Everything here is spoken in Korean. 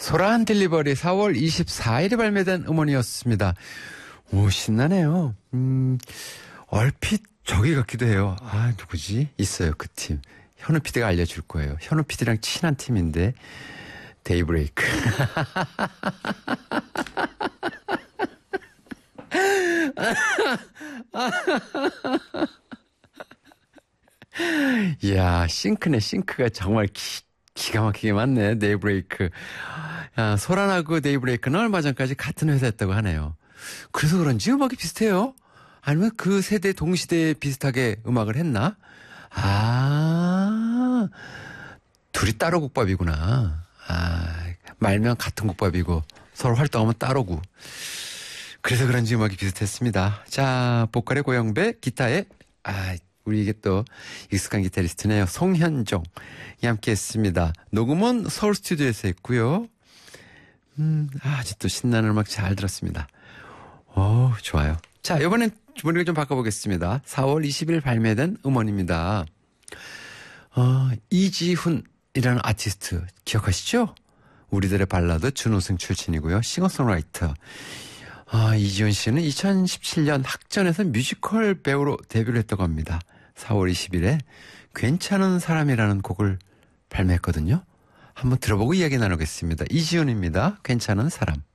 소란 딜리버리 4월 24일에 발매된 음원이었습니다. 오, 신나네요. 얼핏 저기 같기도 해요. 아, 누구지? 있어요, 그 팀. 현우 PD가 알려줄 거예요. 현우 PD랑 친한 팀인데, 데이브레이크. 이야, 싱크네, 싱크가 정말 기가 막히게 많네, 데이브레이크. 야, 소란하고 데이브레이크는 얼마 전까지 같은 회사였다고 하네요. 그래서 그런지 음악이 비슷해요? 아니면 그 세대 동시대에 비슷하게 음악을 했나? 아, 둘이 따로 국밥이구나. 아, 말면 같은 국밥이고 서로 활동하면 따로고. 그래서 그런지 음악이 비슷했습니다. 자, 보컬의 고영배, 기타의 우리 이게 또 익숙한 기타리스트네요. 송현종이 함께 했습니다. 녹음은 서울 스튜디오에서 했고요. 아주 또 신나는 음악 잘 들었습니다. 오, 좋아요. 자, 이번엔 분위기를 좀 바꿔보겠습니다. 4월 20일 발매된 음원입니다. 이지훈이라는 아티스트 기억하시죠? 우리들의 발라드 준우승 출신이고요. 싱어송라이터. 이지훈 씨는 2017년 학전에서 뮤지컬 배우로 데뷔를 했다고 합니다. 4월 20일에 괜찮은 사람이라는 곡을 발매했거든요. 한번 들어보고 이야기 나누겠습니다. 이지훈입니다. 괜찮은 사람.